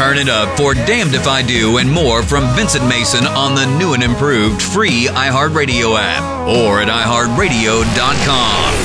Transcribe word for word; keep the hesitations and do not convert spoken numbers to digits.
Turn it up for Damned If I Do and more from Vincent Mason on the new and improved free iHeartRadio app or at i heart radio dot com.